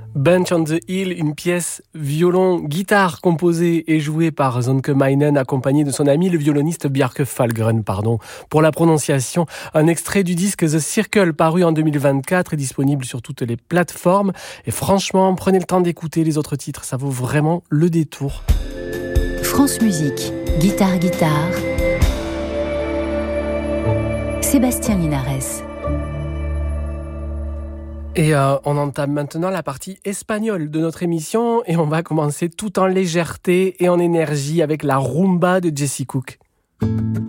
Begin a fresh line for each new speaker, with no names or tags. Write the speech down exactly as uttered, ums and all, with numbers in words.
Bench on the Hill, une pièce violon-guitare composée et jouée par Sönke Meinen, accompagné de son ami le violoniste Bjarke Falgren, pardon, pour la prononciation. Un extrait du disque The Circle, paru en deux mille vingt-quatre, est disponible sur toutes les plateformes. Et franchement, prenez le temps d'écouter les autres titres, ça vaut vraiment le détour.
France Musique, guitare, guitare. Sébastien Linares.
Et euh, on entame maintenant la partie espagnole de notre émission et on va commencer tout en légèreté et en énergie avec la rumba de Jessie Cook.